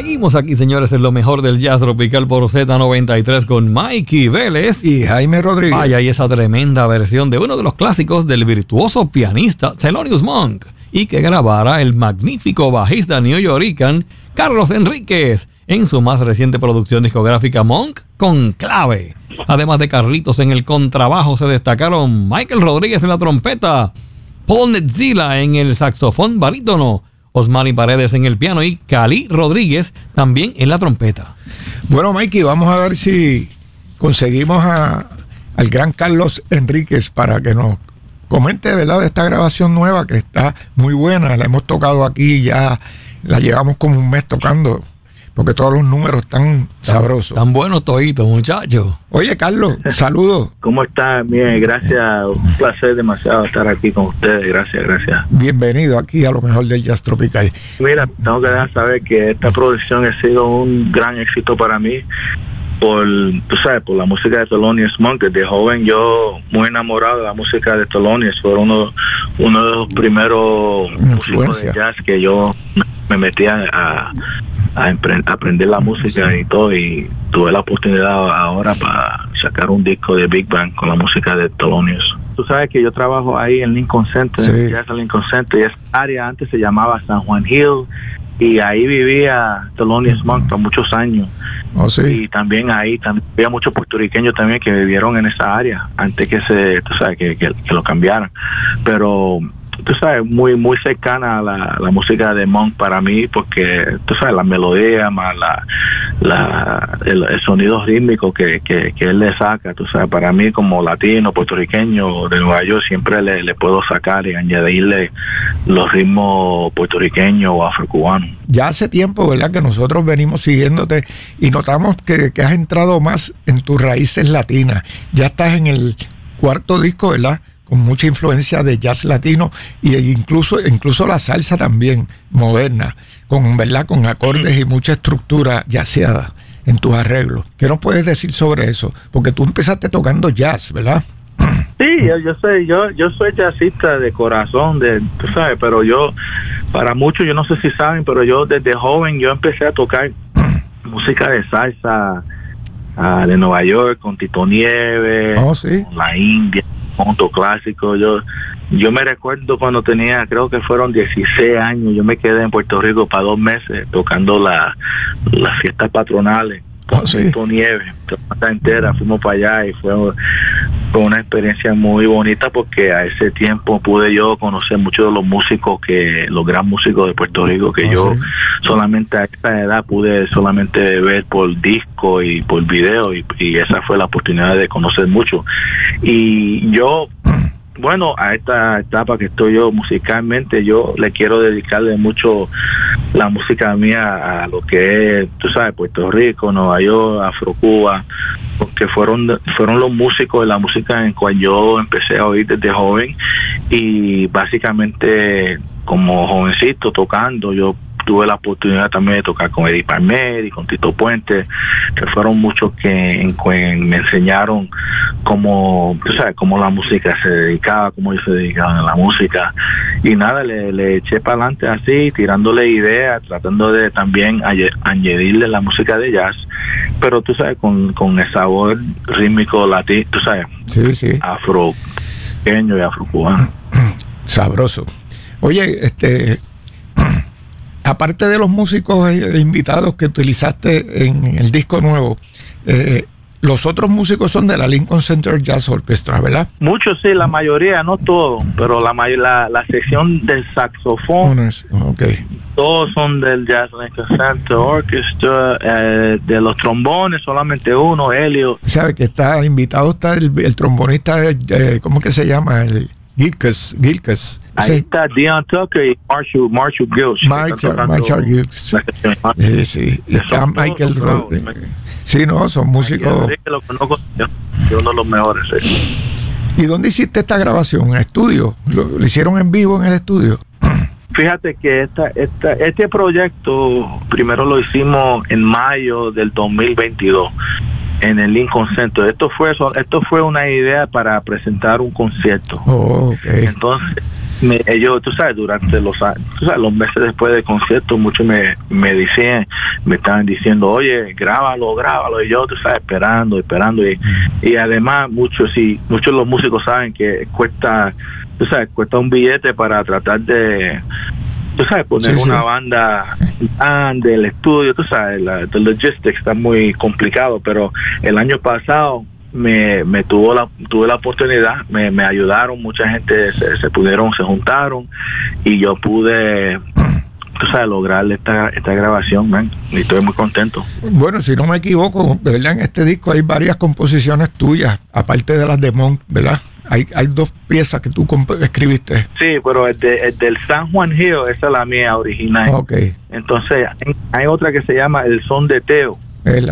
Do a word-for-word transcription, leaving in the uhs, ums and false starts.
Seguimos aquí, señores, en lo mejor del jazz tropical por Z noventa y tres con Mikey Vélez y Jaime Rodríguez. Vaya, y esa tremenda versión de uno de los clásicos del virtuoso pianista Thelonious Monk, y que grabara el magnífico bajista neoyorquican Carlos Enríquez en su más reciente producción discográfica Monk con Clave. Además de Carlitos en el contrabajo, se destacaron Michael Rodríguez en la trompeta, Paul Netzila en el saxofón barítono, Osmani Paredes en el piano y Cali Rodríguez también en la trompeta. Bueno, Mikey, vamos a ver si conseguimos a, al gran Carlos Enríquez para que nos comente, ¿verdad?, de esta grabación nueva que está muy buena. La hemos tocado aquí, ya la llevamos como un mes tocando, porque todos los números están sabrosos. Tan buenos toditos, muchachos. Oye, Carlos, saludos. ¿Cómo estás? Bien, gracias. Un placer demasiado estar aquí con ustedes. Gracias, gracias. Bienvenido aquí a lo mejor del jazz tropical. Mira, tengo que dejar saber que esta producción ha sido un gran éxito para mí por, tú sabes, por la música de Thelonious Monk. Desde joven yo muy enamorado de la música de Thelonious. Fue uno, uno de los primeros músicos de jazz que yo me metía a, a, a aprender la música y todo, y tuve la oportunidad ahora para sacar un disco de Big Band con la música de Thelonious. Tú sabes que yo trabajo ahí en Lincoln Center, sí. Jazz Lincoln Center, y esa área antes se llamaba San Juan Hill, y ahí vivía Thelonious Monk por muchos años. Oh, sí. Y también ahí también había muchos puertorriqueños también que vivieron en esa área antes que se, tú sabes, que, que, que lo cambiaran. Pero tú sabes, muy muy cercana a la, la música de Monk para mí, porque tú sabes, la melodía más la, la el, el sonido rítmico que, que, que él le saca, tú sabes, para mí como latino, puertorriqueño de Nueva York, siempre le, le puedo sacar y añadirle los ritmos puertorriqueños o afrocubanos. Ya hace tiempo, ¿verdad?, que nosotros venimos siguiéndote y notamos que, que has entrado más en tus raíces latinas. Ya estás en el cuarto disco, ¿verdad?, con mucha influencia de jazz latino e incluso incluso la salsa también moderna, con, ¿verdad?, con acordes y mucha estructura jazzeada en tus arreglos. ¿Qué nos puedes decir sobre eso? Porque tú empezaste tocando jazz, ¿verdad? Sí, yo, yo soy yo yo soy jazzista de corazón, de tú sabes, pero yo, para muchos, yo no sé si saben, pero yo desde joven yo empecé a tocar música de salsa uh, de Nueva York con Tito Nieves, oh, ¿sí?, con la India, punto clásico. Yo yo me recuerdo cuando tenía, creo que fueron dieciséis años, yo me quedé en Puerto Rico para dos meses tocando la, las fiestas patronales con oh, sí. Tito Nieves, la entera, fuimos para allá y fue, fue una experiencia muy bonita, porque a ese tiempo pude yo conocer muchos de los músicos, que los gran músicos de Puerto Rico que oh, yo sí. solamente a esta edad pude solamente ver por disco y por video, y, y esa fue la oportunidad de conocer mucho. Y yo, bueno, a esta etapa que estoy yo musicalmente, yo le quiero dedicarle mucho la música mía a lo que es, tú sabes, Puerto Rico, Nueva York, Afrocuba, porque fueron fueron los músicos de la música en cual yo empecé a oír desde joven, y básicamente como jovencito tocando, yo tuve la oportunidad también de tocar con Eddie Palmer y con Tito Puente, que fueron muchos que, en, que me enseñaron cómo, tú sabes, cómo la música se dedicaba, cómo ellos se dedicaban a la música, y nada, le, le eché para adelante así, tirándole ideas, tratando de también añadirle la música de jazz, pero tú sabes, con, con el sabor rítmico latino, tú sabes, sí, sí, afro pequeño y afrocubano. Sabroso. Oye, este aparte de los músicos invitados que utilizaste en el disco nuevo, eh, los otros músicos son de la Lincoln Center Jazz Orchestra, ¿verdad? Muchos sí, la mayoría, no todos, pero la la, la sección del saxofón, okay, todos son del Jazz Lincoln Center Orchestra. Eh, de los trombones solamente uno, Helio. ¿Sabe que está invitado? Está el, el trombonista, eh, ¿cómo que se llama? El Gilkes, Gilkes. Ahí sí. Está Dion Tucker y Marshall, Marshall Gilch. Marshall, Marshall Gilch. Eh, sí. Y está Michael Rodríguez. Sí, no, son músicos. Lo conozco, yo uno de los mejores. Sí. ¿Y dónde hiciste esta grabación? ¿En estudio? ¿Lo, lo hicieron en vivo en el estudio? Fíjate que esta, esta, este proyecto primero lo hicimos en mayo del dos mil veintidós en el Lincoln Center. Esto fue esto fue una idea para presentar un concierto. Oh, okay. Entonces me, ellos, tú sabes, durante los tú sabes, los meses después del concierto, muchos me, me decían, me estaban diciendo, oye, grábalo, grábalo, y yo, tú sabes, esperando, esperando, y, y además muchos, sí, muchos de los músicos saben que cuesta, tú sabes, cuesta un billete para tratar de, tú sabes, poner sí, una sí. banda grande, el estudio, tú sabes, la, the logistics está muy complicado, pero el año pasado me, me tuvo la tuve la oportunidad, me, me ayudaron, mucha gente se, se pudieron, se juntaron y yo pude, tú sabes, lograr esta, esta grabación, man, y estoy muy contento. Bueno, si no me equivoco, ¿verdad? En este disco hay varias composiciones tuyas, aparte de las de Monk, ¿verdad? Hay, hay dos piezas que tú escribiste. Sí, pero el, de, el del San Juan Hill, esa es la mía original. Okay. Entonces, hay, hay otra que se llama El Son de Teo. El,